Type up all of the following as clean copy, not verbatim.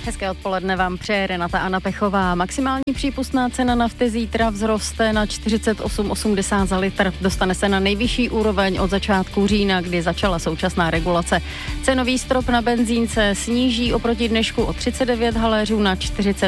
Hezké odpoledne vám přeje Renata Anna Pechová. Maximální přípustná cena nafty zítra vzroste na 48,80 za litr. Dostane se na nejvyšší úroveň od začátku října, kdy začala současná regulace. Cenový strop na benzínce sníží oproti dnešku o 39 haléřů na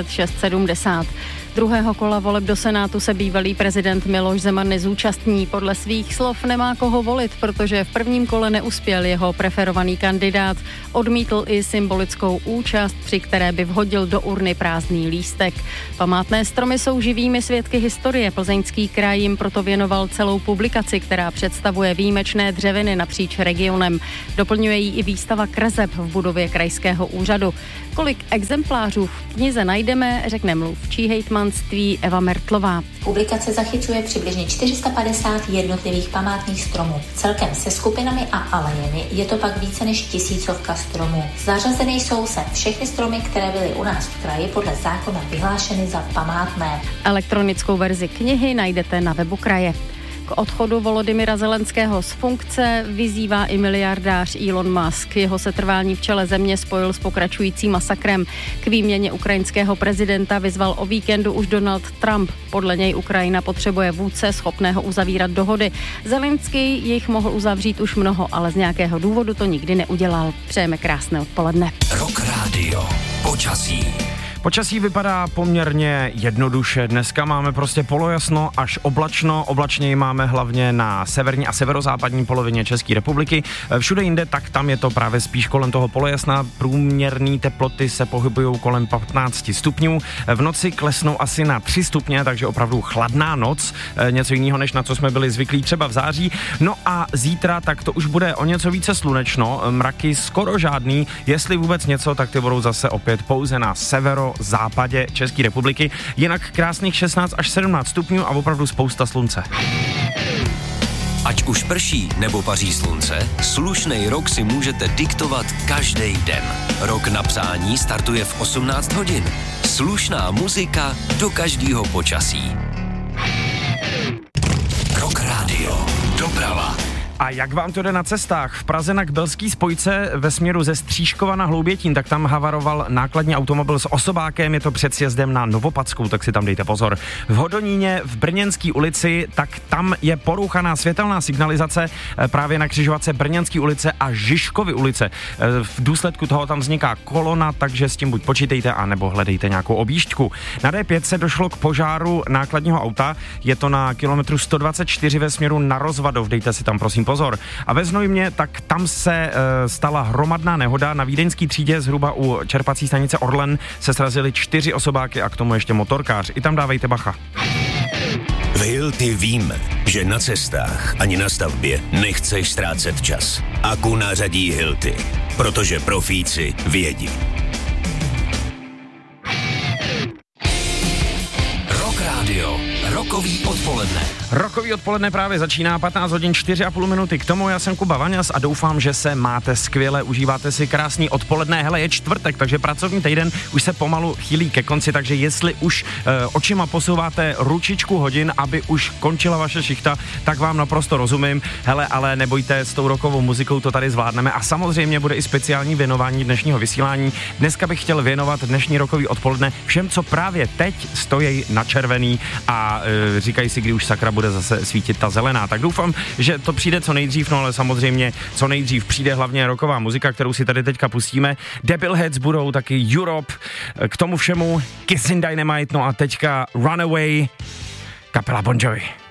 46,70. Druhého kola voleb do Senátu se bývalý prezident Miloš Zeman nezúčastní. Podle svých slov nemá koho volit, protože v prvním kole neuspěl jeho preferovaný kandidát. Odmítl i symbolickou účast, při které by vhodil do urny prázdný lístek. Památné stromy jsou živými svědky historie. Plzeňský kraj jim proto věnoval celou publikaci, která představuje výjimečné dřeviny napříč regionem. Doplňuje ji i výstava kreseb v budově krajského úřadu. Kolik exemplářů v knize najdeme, řekne mluvčí hejtmanství Eva Mertlová. Publikace zachycuje přibližně 450 jednotlivých památných stromů. Celkem se skupinami a alejemi je to pak více než 1000 stromů. Zařazeny jsou sem všechny stromy, které byly u nás v kraji podle zákona vyhlášeny za památné. Elektronickou verzi knihy najdete na webu kraje. K odchodu Volodymyra Zelenského z funkce vyzývá i miliardář Elon Musk. Jeho setrvání v čele země spojil s pokračujícím masakrem. K výměně ukrajinského prezidenta vyzval o víkendu už Donald Trump. Podle něj Ukrajina potřebuje vůdce schopného uzavírat dohody. Zelenský jich mohl uzavřít už mnoho, ale z nějakého důvodu to nikdy neudělal. Přejeme krásné odpoledne. Rock Radio. Počasí. Počasí vypadá poměrně jednoduše. Dneska máme prostě polojasno až oblačno. Oblačněji máme hlavně na severní a severozápadní polovině České republiky. Všude jinde, tak tam je to právě spíš kolem toho polojasna. Průměrné teploty se pohybují kolem 15 stupňů. V noci klesnou asi na 3 stupně, takže opravdu chladná noc. Něco jiného, než na co jsme byli zvyklí třeba v září. No a zítra, tak to už bude o něco více slunečno. Mraky skoro žádný. Jestli vůbec něco, tak ty budou zase opět pouze na západě České republiky. Jinak krásných 16 až 17 stupňů a opravdu spousta slunce. Ať už prší nebo paří slunce, slušnej rok si můžete diktovat každý den. Rok na přání startuje v 18 hodin. Slušná muzika do každého počasí. Rock Radio. Doprava. A jak vám to jde na cestách? V Praze na Kbelský spojce ve směru ze Stříškova na Hloubětín, tak tam havaroval nákladní automobil s osobákem, je to před sjezdem na Novopadskou, tak si tam dejte pozor. V Hodoníně v Brněnské ulici, tak tam je porouchaná světelná signalizace právě na křižovatce Brněnské ulice a Žižkovy ulice. V důsledku toho tam vzniká kolona, takže s tím buď počítejte, anebo hledejte nějakou objížďku. Na D5 se došlo k požáru nákladního auta, je to na kilometru 124 ve směru na Rozvadov, dejte si tam prosím pozor. A ve Znojmě, tak tam se stala hromadná nehoda. Na vídeňské třídě zhruba u čerpací stanice Orlen se srazily 4 osobáky a k tomu ještě motorkář. I tam dávejte bacha. V Hilti víme, že na cestách ani na stavbě nechceš ztrácet čas. Aku nařadí Hilti, protože profíci vědí. Rock Radio. Rokový odpoledne. Rokový odpoledne právě začíná, 15 hodin 4,5 minuty k tomu. Já jsem Kuba Vaňas a doufám, že se máte skvěle, užíváte si krásný odpoledne. Hele, je čtvrtek, takže pracovní týden už se pomalu chýlí ke konci, takže jestli už očima posouváte ručičku hodin, aby už končila vaše šichta, tak vám naprosto rozumím. Hele, ale nebojte, s tou rockovou muzikou to tady zvládneme a samozřejmě bude i speciální věnování dnešního vysílání. Dneska bych chtěl věnovat dnešní rokový odpoledne všem, co právě teď stojí na červený a říkají si, kdy už sakra bude zase svítit ta zelená. Tak doufám, že to přijde co nejdřív, no ale samozřejmě co nejdřív přijde hlavně rocková muzika, kterou si tady teďka pustíme. Debilheads budou taky Europe, k tomu všemu Kissing Dynamite, no a teďka Runaway, kapela Bon Jovi.